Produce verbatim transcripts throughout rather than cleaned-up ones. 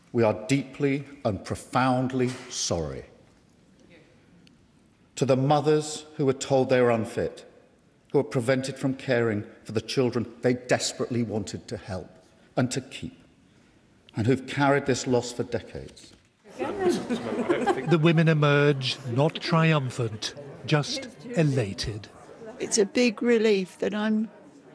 We are deeply and profoundly sorry. To the mothers who were told they were unfit, who were prevented from caring for the children they desperately wanted to help and to keep, and who've carried this loss for decades. The women emerge not triumphant, just elated. It's a big relief that I'm...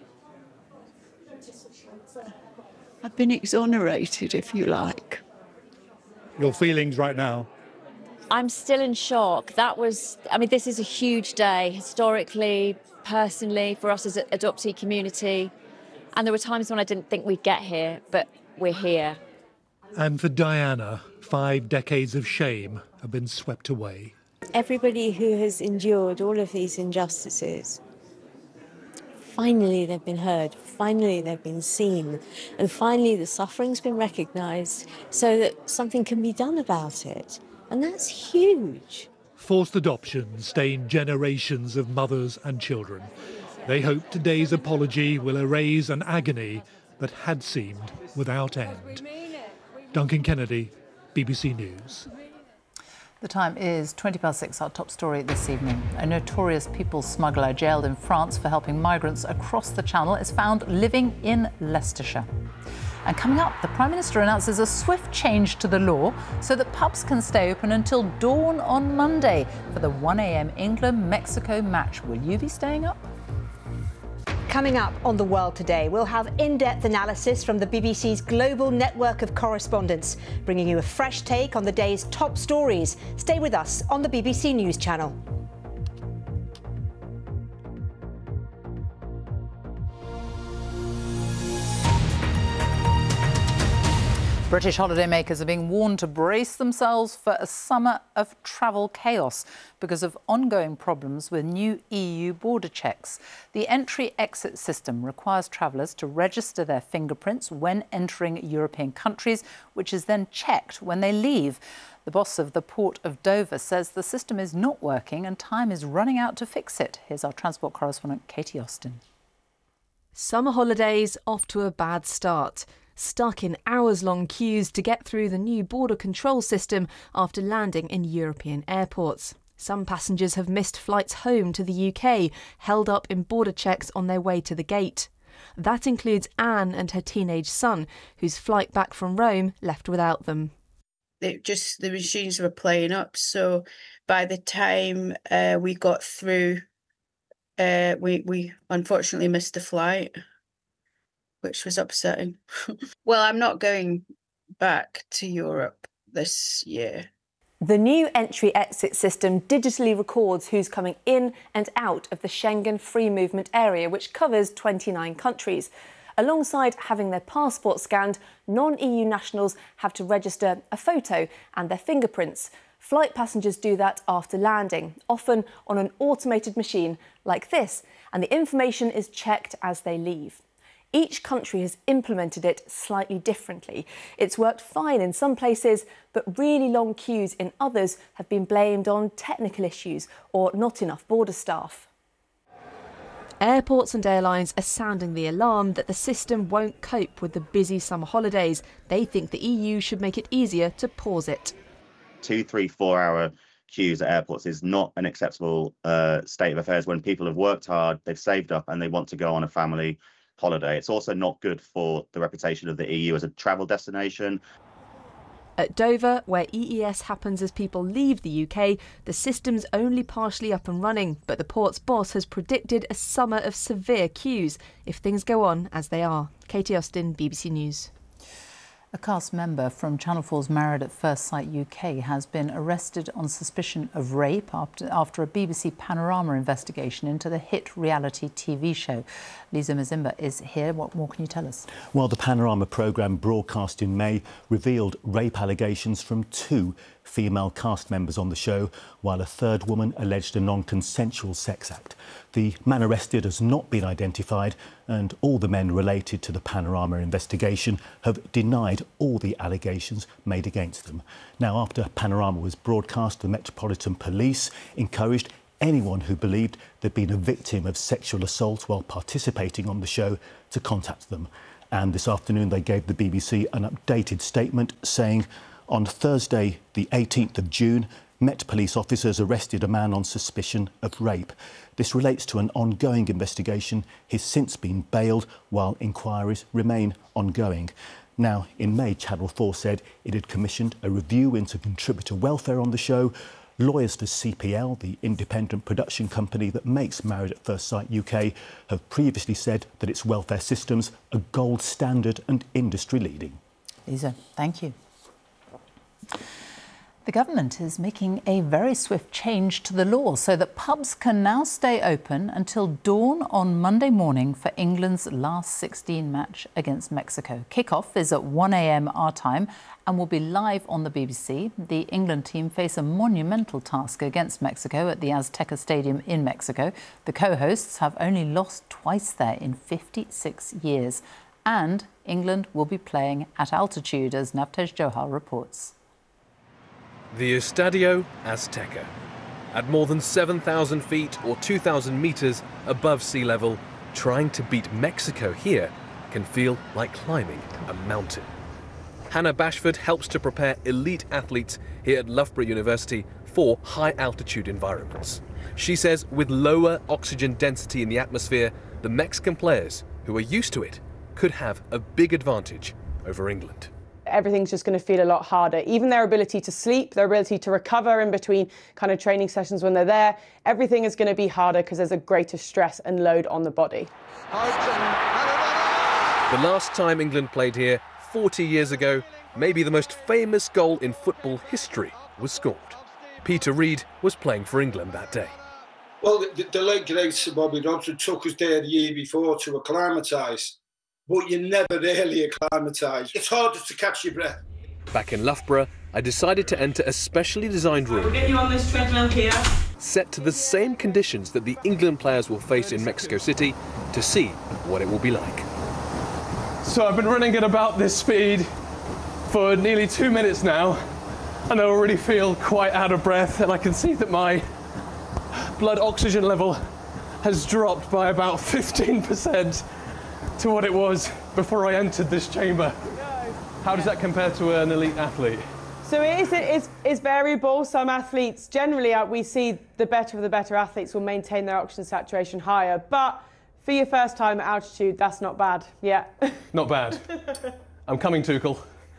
I've been exonerated, if you like. Your feelings right now? I'm still in shock. That was, I mean, this is a huge day, historically, personally, for us as an adoptee community. And there were times when I didn't think we'd get here, but we're here. And for Diana, five decades of shame have been swept away. Everybody who has endured all of these injustices, finally they've been heard, finally they've been seen, and finally the suffering's been recognised so that something can be done about it. And that's huge. Forced adoption stained generations of mothers and children. They hope today's apology will erase an agony that had seemed without end. Duncan Kennedy, B B C News. The time is twenty past six, our top story this evening. A notorious people smuggler jailed in France for helping migrants across the Channel is found living in Leicestershire. And coming up, the Prime Minister announces a swift change to the law so that pubs can stay open until dawn on Monday for the one a m England-Mexico match. Will you be staying up? Coming up on The World Today, we'll have in-depth analysis from the B B C's global network of correspondents, bringing you a fresh take on the day's top stories. Stay with us on the B B C News Channel. British holidaymakers are being warned to brace themselves for a summer of travel chaos because of ongoing problems with new E U border checks. The entry-exit system requires travellers to register their fingerprints when entering European countries, which is then checked when they leave. The boss of the Port of Dover says the system is not working and time is running out to fix it. Here's our transport correspondent, Katie Austin. Summer holidays off to a bad start. Stuck in hours-long queues to get through the new border control system after landing in European airports. Some passengers have missed flights home to the U K, held up in border checks on their way to the gate. That includes Anne and her teenage son, whose flight back from Rome left without them. It just, the machines were playing up, so by the time uh, we got through, uh, we, we unfortunately missed the flight, which was upsetting. Well, I'm not going back to Europe this year. The new entry-exit system digitally records who's coming in and out of the Schengen free movement area, which covers twenty-nine countries. Alongside having their passport scanned, non-E U nationals have to register a photo and their fingerprints. Flight passengers do that after landing, often on an automated machine like this, and the information is checked as they leave. Each country has implemented it slightly differently. It's worked fine in some places, but really long queues in others have been blamed on technical issues or not enough border staff. Airports and airlines are sounding the alarm that the system won't cope with the busy summer holidays. They think the E U should make it easier to pause it. Two, three, four hour queues at airports is not an acceptable uh, state of affairs when people have worked hard, they've saved up and they want to go on a family holiday. It's also not good for the reputation of the E U as a travel destination. At Dover, where E E S happens as people leave the U K, the system's only partially up and running, but the port's boss has predicted a summer of severe queues if things go on as they are. Katie Austin, B B C News. A cast member from Channel four's Married at First Sight U K has been arrested on suspicion of rape after, after a B B C Panorama investigation into the hit reality T V show. Lisa Mazimba is here. What more can you tell us? Well, the Panorama programme broadcast in May revealed rape allegations from two female cast members on the show, while a third woman alleged a non-consensual sex act. The man arrested has not been identified, and all the men related to the Panorama investigation have denied all the allegations made against them. Now, after Panorama was broadcast, the Metropolitan Police encouraged anyone who believed they'd been a victim of sexual assault while participating on the show to contact them. And this afternoon they gave the B B C an updated statement saying on Thursday, the eighteenth of June, Met Police officers arrested a man on suspicion of rape. This relates to an ongoing investigation. He's since been bailed while inquiries remain ongoing. Now, in May, Channel four said it had commissioned a review into contributor welfare on the show. Lawyers for C P L, the independent production company that makes Married at First Sight U K, have previously said that its welfare systems are gold standard and industry leading. Lisa, thank you. The government is making a very swift change to the law so that pubs can now stay open until dawn on Monday morning for England's last sixteen match against Mexico. Kick-off is at one a m our time and will be live on the B B C. The England team face a monumental task against Mexico at the Azteca Stadium in Mexico. The co-hosts have only lost twice there in fifty-six years. And England will be playing at altitude, as Navtej Johal reports. The Estadio Azteca. At more than seven thousand feet or two thousand metres above sea level, trying to beat Mexico here can feel like climbing a mountain. Hannah Bashford helps to prepare elite athletes here at Loughborough University for high-altitude environments. She says with lower oxygen density in the atmosphere, the Mexican players, who are used to it, could have a big advantage over England. Everything's just going to feel a lot harder. Even their ability to sleep, their ability to recover in between kind of training sessions when they're there, everything is going to be harder because there's a greater stress and load on the body. The last time England played here, forty years ago, maybe the most famous goal in football history was scored. Peter Reid was playing for England that day. Well, the, the late great Sir Bobby Robson took us there the year before to acclimatise. But you're never really acclimatised. It's harder to catch your breath. Back in Loughborough, I decided to enter a specially designed room. We'll get you on this treadmill here. Set to the same conditions that the England players will face in Mexico City to see what it will be like. So I've been running at about this speed for nearly two minutes now, and I already feel quite out of breath, and I can see that my blood oxygen level has dropped by about fifteen percent. To what it was before I entered this chamber. How does that compare to an elite athlete? So it is, it's, it's variable. Some athletes, generally uh, we see the better of the better athletes will maintain their oxygen saturation higher, but for your first time at altitude, that's not bad, yeah. Not bad. I'm coming, Tuchel.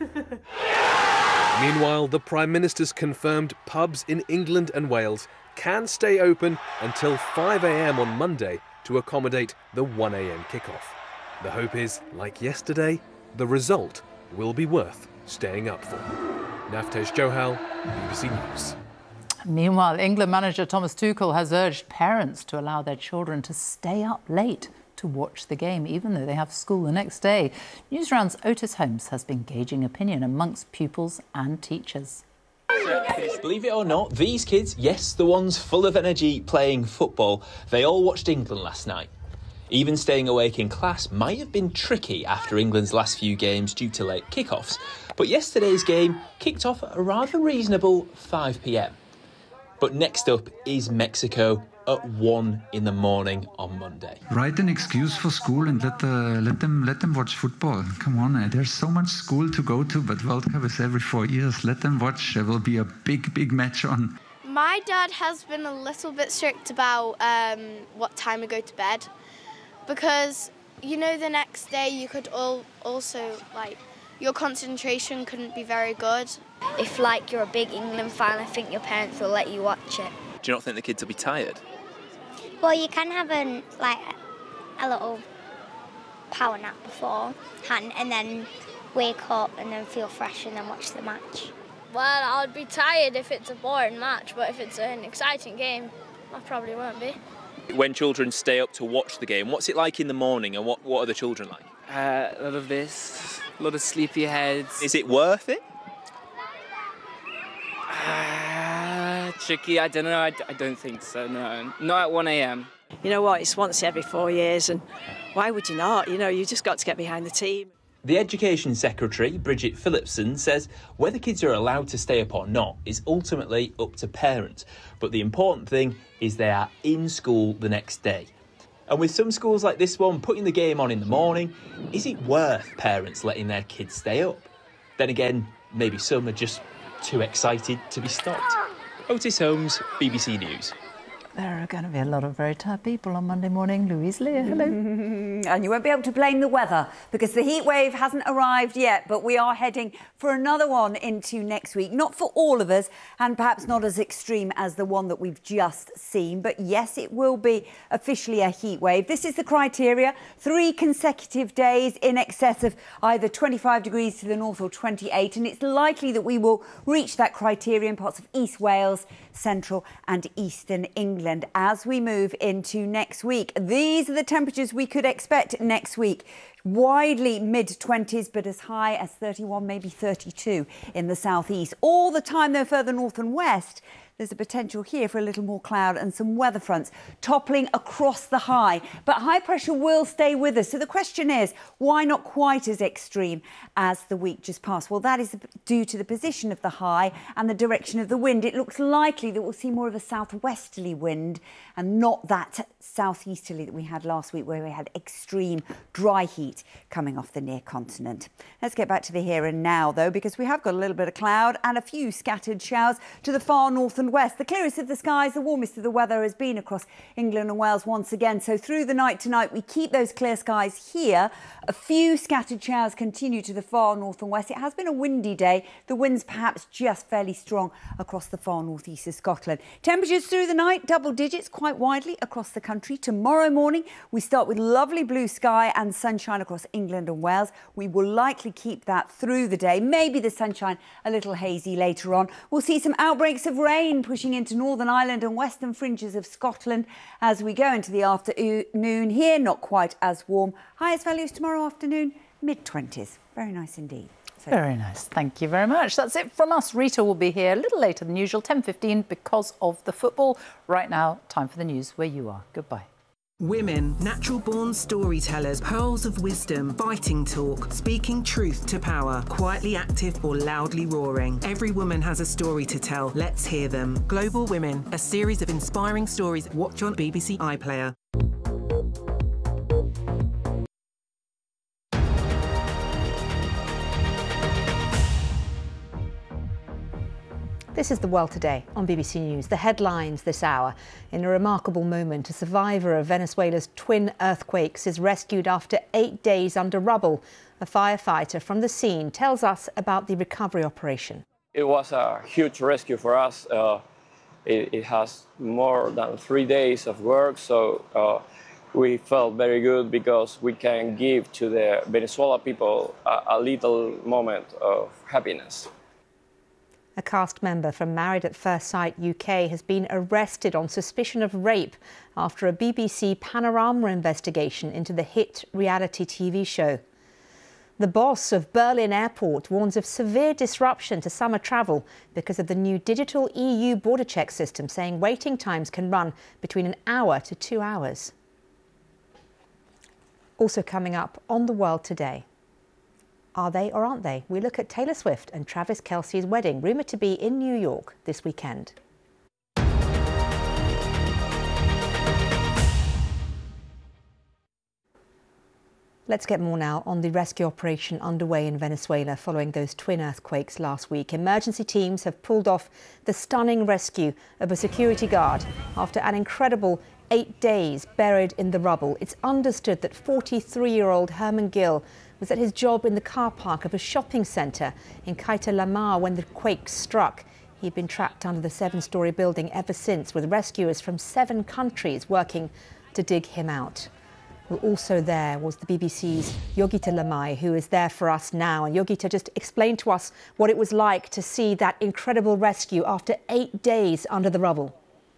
Meanwhile, the Prime Minister's confirmed pubs in England and Wales can stay open until five a m on Monday to accommodate the one a m kickoff. The hope is, like yesterday, the result will be worth staying up for. Navtej Johal, B B C News. Meanwhile, England manager Thomas Tuchel has urged parents to allow their children to stay up late to watch the game, even though they have school the next day. Newsround's Otis Holmes has been gauging opinion amongst pupils and teachers. Believe it or not, these kids, yes, the ones full of energy playing football, they all watched England last night. Even staying awake in class might have been tricky after England's last few games due to late kickoffs, but yesterday's game kicked off at a rather reasonable five p m. But next up is Mexico at one in the morning on Monday. Write an excuse for school and let the let them let them watch football. Come on, uh, there's so much school to go to, but World Cup is every four years. Let them watch. There will be a big, big match on. My dad has been a little bit strict about um, what time we go to bed. Because, you know, the next day you could all also, like, your concentration couldn't be very good. If, like, you're a big England fan, I think your parents will let you watch it. Do you not think the kids will be tired? Well, you can have, an, like, a little power nap before, and, and then wake up and then feel fresh and then watch the match. Well, I'd be tired if it's a boring match, but if it's an exciting game, I probably won't be. When children stay up to watch the game, what's it like in the morning, and what, what are the children like? Uh, a lot of this, a lot of sleepy heads. Is it worth it? Uh, tricky, I don't know, I, I don't think so, no. Not at one a m. You know what, it's once every four years, and why would you not? You know, you just got to get behind the team. The Education Secretary, Bridget Phillipson, says whether kids are allowed to stay up or not is ultimately up to parents. But the important thing is they are in school the next day. And with some schools like this one putting the game on in the morning, is it worth parents letting their kids stay up? Then again, maybe some are just too excited to be stopped. Otis Holmes, B B C News. There are going to be a lot of very tired people on Monday morning. Louise Lear, hello. And you won't be able to blame the weather because the heat wave hasn't arrived yet, but we are heading for another one into next week. Not for all of us, and perhaps not as extreme as the one that we've just seen. But yes, it will be officially a heat wave. This is the criteria. Three consecutive days in excess of either twenty-five degrees to the north or twenty-eight. And it's likely that we will reach that criteria in parts of East Wales, central and eastern England as we move into next week. These are the temperatures we could expect next week. Widely mid twenties, but as high as thirty-one, maybe thirty-two in the southeast. All the time, though, further north and west, there's a potential here for a little more cloud and some weather fronts toppling across the high. But high pressure will stay with us. So the question is, why not quite as extreme as the week just passed? Well, that is due to the position of the high and the direction of the wind. It looks likely that we'll see more of a southwesterly wind and not that southeasterly that we had last week, where we had extreme dry heat coming off the near continent. Let's get back to the here and now, though, because we have got a little bit of cloud and a few scattered showers to the far north and west. The clearest of the skies, the warmest of the weather has been across England and Wales once again. So through the night tonight, we keep those clear skies here. A few scattered showers continue to the far north and west. It has been a windy day. The winds perhaps just fairly strong across the far northeast of Scotland. Temperatures through the night, double digits quite widely across the country. Tomorrow morning, we start with lovely blue sky and sunshine across England and Wales. We will likely keep that through the day. Maybe the sunshine a little hazy later on. We'll see some outbreaks of rain pushing into Northern Ireland and western fringes of Scotland as we go into the afternoon. Here, not quite as warm. Highest values tomorrow afternoon, mid twenties. Very nice indeed. So very nice. Thank you very much. That's it from us. Rita will be here a little later than usual, ten fifteen, because of the football. Right now, time for the news where you are. Goodbye. Women, natural-born storytellers, pearls of wisdom, fighting talk, speaking truth to power, quietly active or loudly roaring. Every woman has a story to tell. Let's hear them. Global Women, a series of inspiring stories. Watch on B B C iPlayer. This is The World Today on B B C News. The headlines this hour. In a remarkable moment, a survivor of Venezuela's twin earthquakes is rescued after eight days under rubble. A firefighter from the scene tells us about the recovery operation. It was a huge rescue for us. Uh, it, it has more than three days of work, so uh, we felt very good because we can give to the Venezuela people a, a little moment of happiness. A cast member from Married at First Sight U K has been arrested on suspicion of rape after a B B C Panorama investigation into the hit reality T V show. The boss of Berlin Airport warns of severe disruption to summer travel because of the new digital E U border check system, saying waiting times can run between an hour to two hours. Also coming up on The World Today. Are they or aren't they? We look at Taylor Swift and Travis Kelce's wedding, rumoured to be in New York this weekend. Let's get more now on the rescue operation underway in Venezuela following those twin earthquakes last week. Emergency teams have pulled off the stunning rescue of a security guard after an incredible eight days buried in the rubble. It's understood that forty-three-year-old Herman Gill was at his job in the car park of a shopping centre in Kaita Lamar when the quake struck. He'd been trapped under the seven-storey building ever since, with rescuers from seven countries working to dig him out. Well, also there was the B B C's Yogita Lamai, who is there for us now. And Yogita, just explain to us what it was like to see that incredible rescue after eight days under the rubble.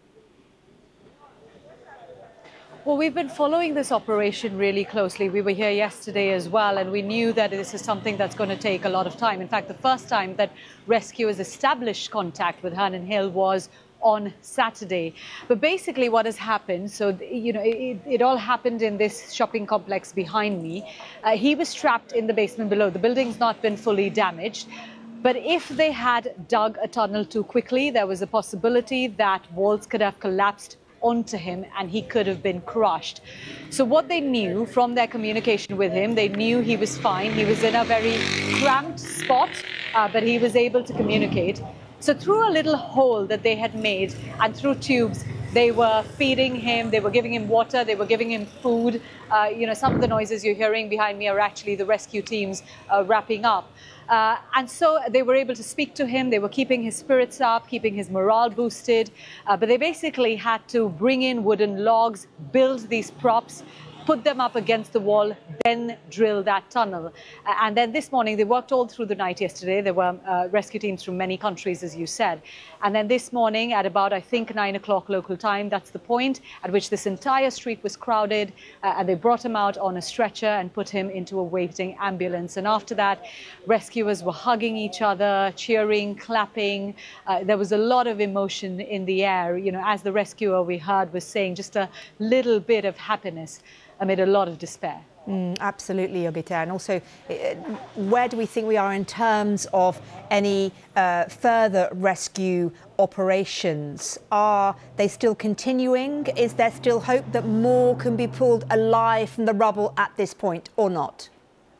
Well, we've been following this operation really closely. We were here yesterday as well, and we knew that this is something that's going to take a lot of time. In fact, the first time that rescuers established contact with Hernan Hill was on Saturday. But basically what has happened, so, you know, it, it all happened in this shopping complex behind me. Uh, he was trapped in the basement below. The building's not been fully damaged. But if they had dug a tunnel too quickly, there was a possibility that walls could have collapsed onto him and he could have been crushed. So what they knew from their communication with him, they knew he was fine. He was in a very cramped spot, uh, but he was able to communicate. So through a little hole that they had made and through tubes, they were feeding him, they were giving him water, they were giving him food. Uh, you know, some of the noises you're hearing behind me are actually the rescue teams uh, wrapping up. Uh, and so they were able to speak to him, they were keeping his spirits up, keeping his morale boosted. Uh, but they basically had to bring in wooden logs, build these props, put them up against the wall, then drill that tunnel. Uh, and then this morning, they worked all through the night yesterday. There were uh, rescue teams from many countries, as you said. And then this morning at about, I think, nine o'clock local time, that's the point at which this entire street was crowded. Uh, and they brought him out on a stretcher and put him into a waiting ambulance. And after that, rescuers were hugging each other, cheering, clapping. Uh, there was a lot of emotion in the air. You know, as the rescuer we heard was saying, just a little bit of happiness amid a lot of despair. Mm, absolutely, Yogita. And also, uh, where do we think we are in terms of any uh, further rescue operations? Are they still continuing? Is there still hope that more can be pulled alive from the rubble at this point, or not?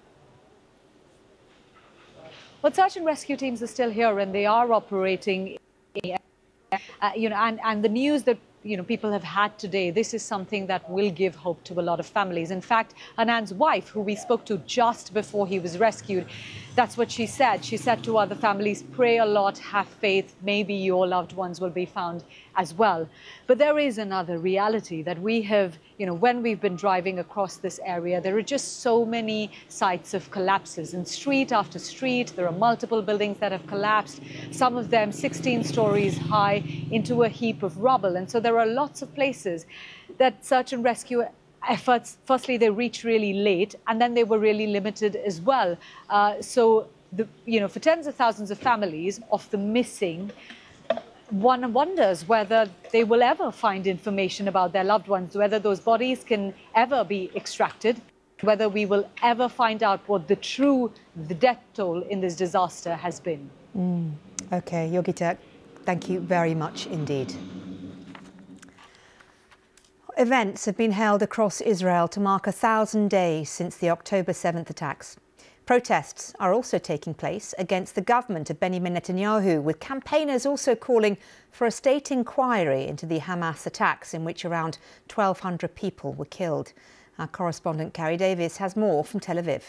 Well, search and rescue teams are still here and they are operating. Uh, you know, and, and the news that you know, people have had today, this is something that will give hope to a lot of families. In fact, Anand's wife, who we spoke to just before he was rescued, that's what she said. She said to other families, pray a lot, have faith, maybe your loved ones will be found as well. But there is another reality that we have, you know, when we've been driving across this area, there are just so many sites of collapses. And street after street, there are multiple buildings that have collapsed, some of them sixteen stories high, into a heap of rubble. And so there are lots of places that search and rescue efforts, firstly, they reach really late, and then they were really limited as well. Uh, so, the, you know, for tens of thousands of families of the missing, one wonders whether they will ever find information about their loved ones, whether those bodies can ever be extracted, whether we will ever find out what the true the death toll in this disaster has been. Mm. OK, Yogita, thank you very much indeed. Events have been held across Israel to mark a thousand days since the October seventh attacks. Protests are also taking place against the government of Benjamin Netanyahu, with campaigners also calling for a state inquiry into the Hamas attacks in which around twelve hundred people were killed. Our correspondent Carrie Davis has more from Tel Aviv.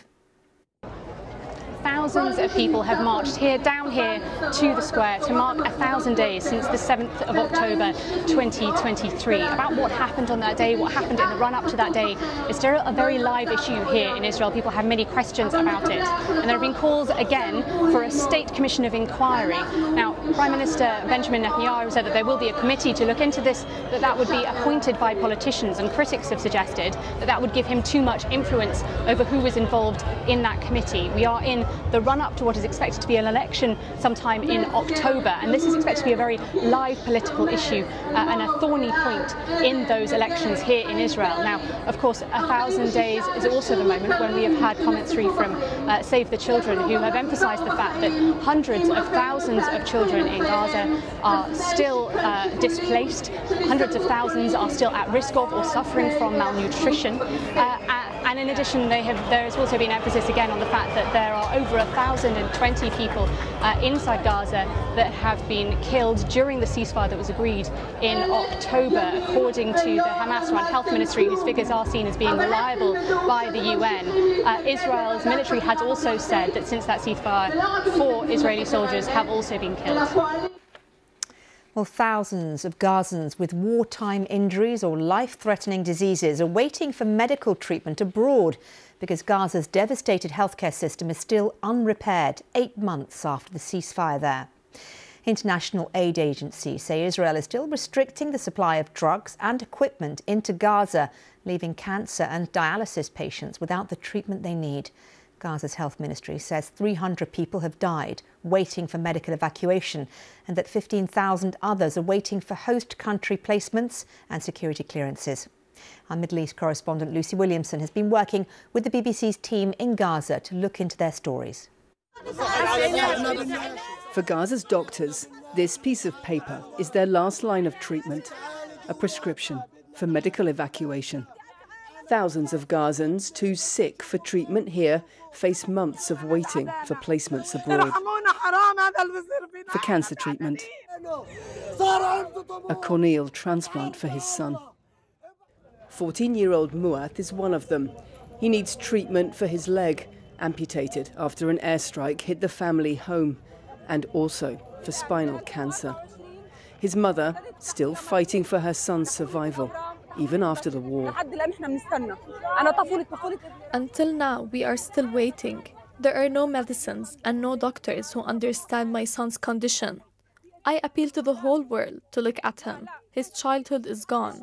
Thousands of people have marched here, down here to the square to mark a thousand days since the seventh of October twenty twenty-three. About what happened on that day, what happened in the run-up to that day, is still a very live issue here in Israel. People have many questions about it. And there have been calls again for a state commission of inquiry. Now, Prime Minister Benjamin Netanyahu said that there will be a committee to look into this, that that would be appointed by politicians, and critics have suggested that that would give him too much influence over who was involved in that committee. We are in the run-up to what is expected to be an election sometime in October, and this is expected to be a very live political issue uh, and a thorny point in those elections here in Israel. Now, of course, a thousand days is also the moment when we have had commentary from uh, Save the Children, who have emphasised the fact that hundreds of thousands of children in Gaza are still uh, displaced, hundreds of thousands are still at risk of or suffering from malnutrition, uh, and in addition, they have, there has also been emphasis again on the fact that there are over one thousand twenty people uh, inside Gaza that have been killed during the ceasefire that was agreed in October, according to the Hamas-run health ministry, whose figures are seen as being reliable by the U N. Uh, Israel's military has also said that since that ceasefire, four Israeli soldiers have also been killed. Well, thousands of Gazans with wartime injuries or life-threatening diseases are waiting for medical treatment abroad because Gaza's devastated healthcare system is still unrepaired eight months after the ceasefire there. International aid agencies say Israel is still restricting the supply of drugs and equipment into Gaza, leaving cancer and dialysis patients without the treatment they need. Gaza's health ministry says three hundred people have died waiting for medical evacuation and that fifteen thousand others are waiting for host country placements and security clearances. Our Middle East correspondent Lucy Williamson has been working with the B B C's team in Gaza to look into their stories. For Gaza's doctors, this piece of paper is their last line of treatment. a prescription for medical evacuation. Thousands of Gazans too sick for treatment here face months of waiting for placements abroad. For cancer treatment, a corneal transplant for his son. fourteen-year-old Muath is one of them. He needs treatment for his leg, amputated after an airstrike hit the family home, and also for spinal cancer. His mother still fighting for her son's survival, even after the war. Until now, we are still waiting. There are no medicines and no doctors who understand my son's condition. I appeal to the whole world to look at him. His childhood is gone.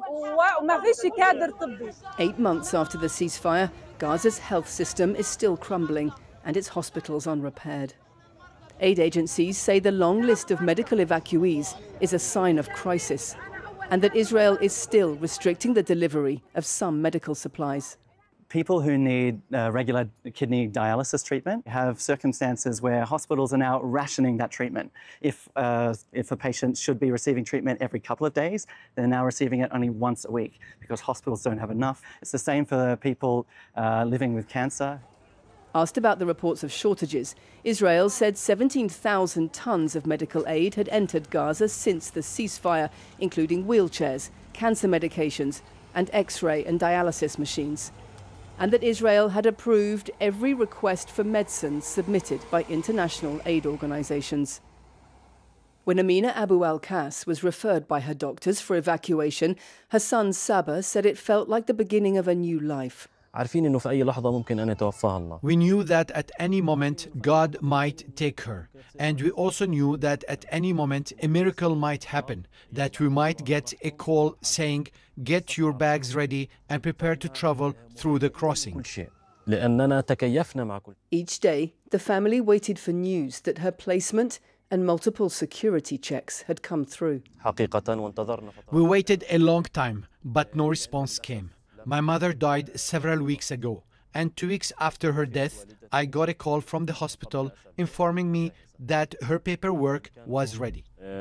Eight months after the ceasefire, Gaza's health system is still crumbling and its hospitals unrepaired. Aid agencies say the long list of medical evacuees is a sign of crisis, and that Israel is still restricting the delivery of some medical supplies. People who need uh, regular kidney dialysis treatment have circumstances where hospitals are now rationing that treatment. If, uh, if a patient should be receiving treatment every couple of days, they're now receiving it only once a week because hospitals don't have enough. It's the same for people uh, living with cancer. Asked about the reports of shortages, Israel said seventeen thousand tons of medical aid had entered Gaza since the ceasefire, including wheelchairs, cancer medications, and X-ray and dialysis machines. And that Israel had approved every request for medicine submitted by international aid organisations. When Amina Abu Al-Kas was referred by her doctors for evacuation, her son Saba said it felt like the beginning of a new life. We knew that at any moment God might take her, and we also knew that at any moment a miracle might happen, that we might get a call saying, "Get your bags ready and prepare to travel through the crossing." Each day, the family waited for news that her placement and multiple security checks had come through. We waited a long time, but no response came. My mother died several weeks ago, and two weeks after her death, I got a call from the hospital informing me that her paperwork was ready.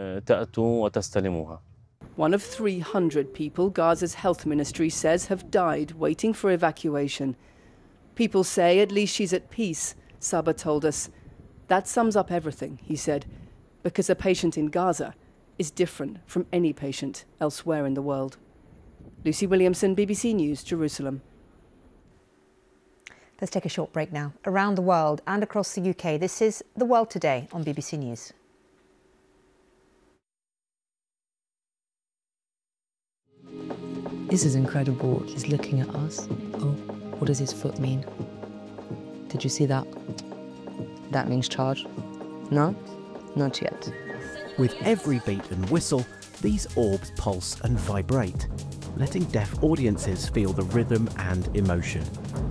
One of three hundred people Gaza's health ministry says have died waiting for evacuation. People say at least she's at peace, Saba told us. That sums up everything, he said, because a patient in Gaza is different from any patient elsewhere in the world. Lucy Williamson, B B C News, Jerusalem. Let's take a short break now. Around the world and across the U K, this is The World Today on B B C News. This is incredible. He's looking at us. Oh, what does his foot mean? Did you see that? That means charge. No? Not yet. With every beat and whistle, these orbs pulse and vibrate, letting deaf audiences feel the rhythm and emotion.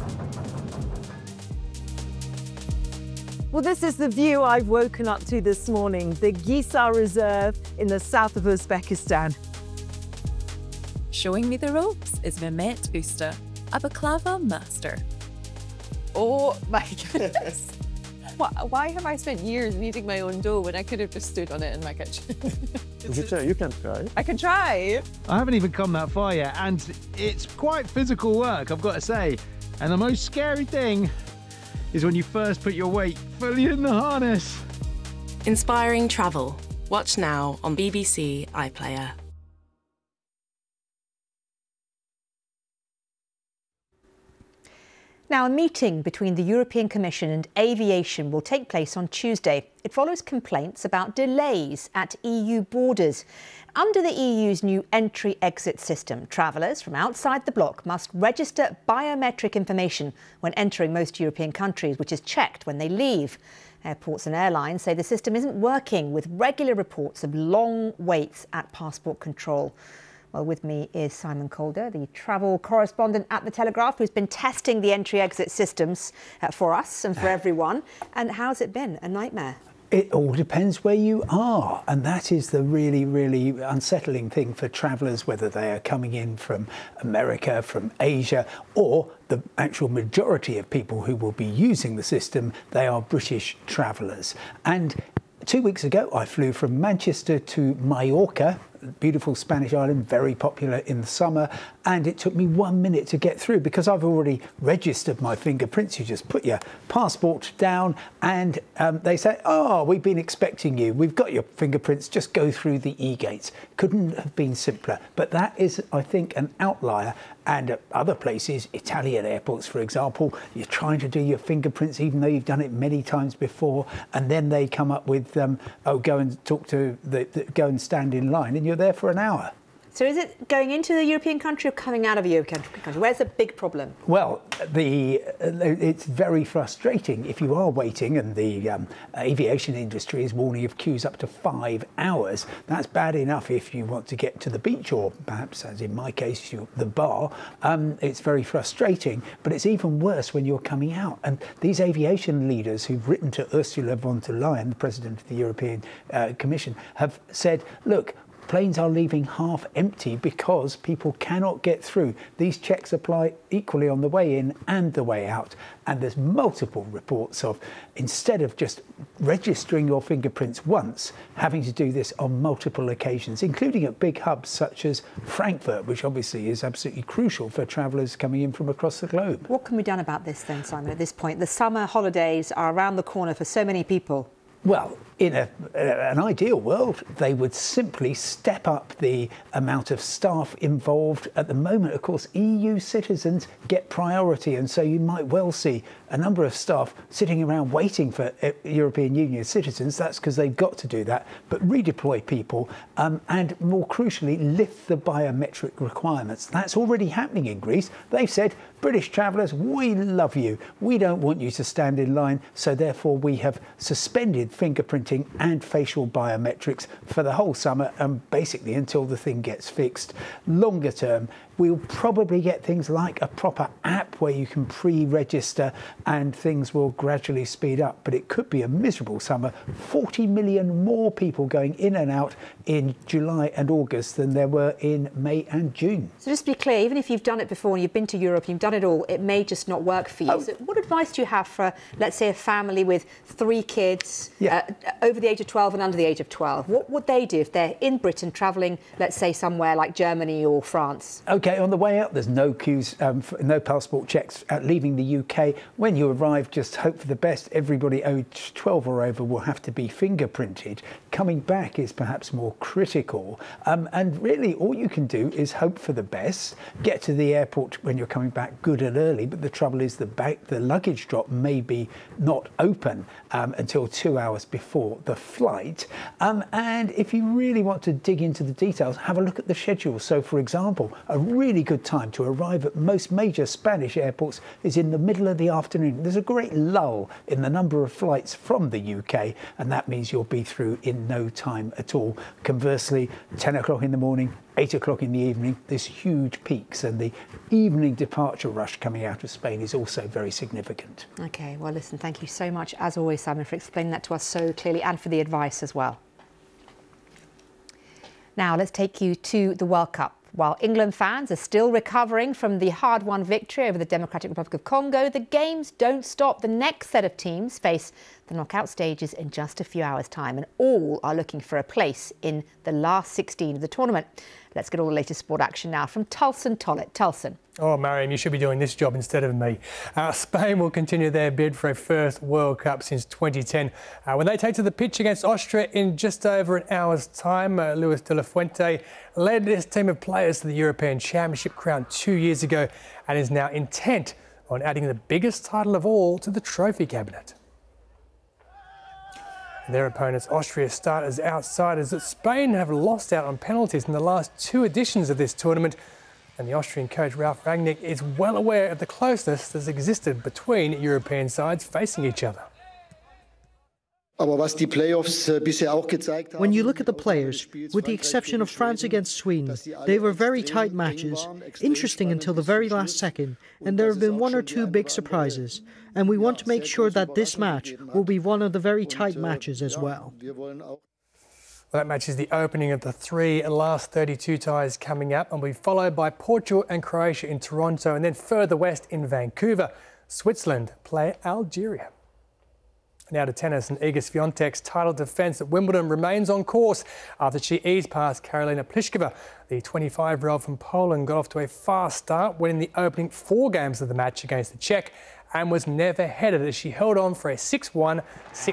Well, this is the view I've woken up to this morning, the Gisar Reserve in the south of Uzbekistan. Showing me the ropes is Mehmet Usta, a baklava master. Oh my goodness. Why have I spent years kneading my own dough when I could have just stood on it in my kitchen? You can try, you can try. I can try. I haven't even come that far yet, and it's quite physical work, I've got to say. And the most scary thing is when you first put your weight fully in the harness. Inspiring travel. Watch now on B B C iPlayer. Now, a meeting between the European Commission and aviation will take place on Tuesday. It follows complaints about delays at E U borders. Under the E U's new entry-exit system, travellers from outside the bloc must register biometric information when entering most European countries, which is checked when they leave. Airports and airlines say the system isn't working, with regular reports of long waits at passport control. Well, with me is Simon Calder, the travel correspondent at The Telegraph, who's been testing the entry-exit systems uh, for us and for everyone. And how's it been? A nightmare? It all depends where you are, and that is the really, really unsettling thing for travellers, whether they are coming in from America, from Asia, or the actual majority of people who will be using the system, they are British travellers. And two weeks ago, I flew from Manchester to Mallorca, beautiful Spanish island, very popular in the summer, and it took me one minute to get through because I've already registered my fingerprints. You just put your passport down and um, they say, oh, we've been expecting you. We've got your fingerprints. Just go through the e-gates. Couldn't have been simpler. But that is, I think, an outlier. And at other places, Italian airports, for example, you're trying to do your fingerprints even though you've done it many times before, and then they come up with, um, oh, go and talk to the, the, go and stand in line, and you're there for an hour. So is it going into the European country or coming out of a European country? Where's the big problem? Well, the it's very frustrating if you are waiting, and the um, aviation industry is warning of queues up to five hours. That's bad enough if you want to get to the beach or perhaps, as in my case, you, the bar. Um, it's very frustrating, but it's even worse when you're coming out. And these aviation leaders who've written to Ursula von der Leyen, the President of the European uh, Commission, have said, look, planes are leaving half empty because people cannot get through. These checks apply equally on the way in and the way out. And there's multiple reports of, instead of just registering your fingerprints once, having to do this on multiple occasions, including at big hubs such as Frankfurt, which obviously is absolutely crucial for travellers coming in from across the globe. What can be done about this then, Simon, at this point? The summer holidays are around the corner for so many people. Well, in a, an ideal world, they would simply step up the amount of staff involved. At the moment, of course, E U citizens get priority, and so you might well see a number of staff sitting around waiting for European Union citizens. That's because they've got to do that, but redeploy people um, and, more crucially, lift the biometric requirements. That's already happening in Greece. They've said, British travellers, we love you. We don't want you to stand in line, so therefore we have suspended fingerprinting and facial biometrics for the whole summer and basically until the thing gets fixed. Longer term, we'll probably get things like a proper app where you can pre-register and things will gradually speed up. But it could be a miserable summer. forty million more people going in and out in July and August than there were in May and June. So just to be clear, even if you've done it before and you've been to Europe, you've done it all, it may just not work for you. Oh. So what advice do you have for, let's say, a family with three kids, yeah. uh, over the age of twelve and under the age of twelve? What would they do if they're in Britain travelling, let's say, somewhere like Germany or France? Okay, on the way out, there's no queues, um, no passport checks at leaving the U K. When you arrive, just hope for the best. Everybody aged twelve or over will have to be fingerprinted. Coming back is perhaps more critical. Um, and really, all you can do is hope for the best. Get to the airport when you're coming back good and early. But the trouble is the, bag, the luggage drop may be not open um, until two hours before the flight. Um, and if you really want to dig into the details, have a look at the schedule. So, for example, a really good time to arrive at most major Spanish airports is in the middle of the afternoon. There's a great lull in the number of flights from the U K, and that means you'll be through in no time at all. Conversely, ten o'clock in the morning, eight o'clock in the evening, there's huge peaks, and the evening departure rush coming out of Spain is also very significant. OK, well, listen, thank you so much, as always, Simon, for explaining that to us so clearly and for the advice as well. Now, let's take you to the World Cup. While England fans are still recovering from the hard-won victory over the Democratic Republic of Congo, the games don't stop. The next set of teams face the knockout stages in just a few hours' time, and all are looking for a place in the last sixteen of the tournament. Let's get all the latest sport action now from Tulson Tollett. Tulson. Oh, Mariam, you should be doing this job instead of me. Uh, Spain will continue their bid for a first World Cup since twenty ten. Uh, when they take to the pitch against Austria in just over an hour's time, uh, Luis de la Fuente led this team of players to the European Championship crown two years ago and is now intent on adding the biggest title of all to the trophy cabinet. Their opponents, Austria, start as outsiders. Spain have lost out on penalties in the last two editions of this tournament, and the Austrian coach Ralf Rangnick is well aware of the closeness that's existed between European sides facing each other. When you look at the players, with the exception of France against Sweden, they were very tight matches, interesting until the very last second, and there have been one or two big surprises. And we want to make sure that this match will be one of the very tight matches as well. Well, that match is the opening of the three last thirty-two ties coming up, and will be followed by Portugal and Croatia in Toronto, and then further west in Vancouver, Switzerland play Algeria. Now to tennis, and Iga Swiatek's title defence at Wimbledon remains on course after she eased past Karolina Pliskova. The twenty-five-year-old from Poland got off to a fast start, winning the opening four games of the match against the Czech, and was never headed as she held on for a six one, six